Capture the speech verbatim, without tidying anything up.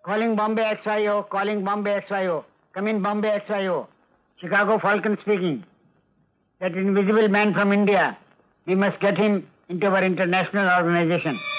Calling Bombay X Y O, calling Bombay X Y O. Come in Bombay X Y O. Chicago Falcon speaking. That invisible man from India. We must get him into our international organization.